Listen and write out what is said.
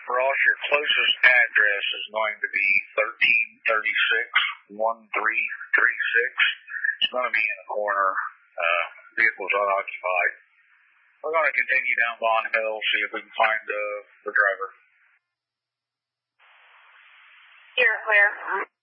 Ross, your closest address is going to be 1336 1336. It's going to be in a corner. Vehicle's unoccupied. We're going to continue down Bond Hill, see if we can find the driver. You're clear.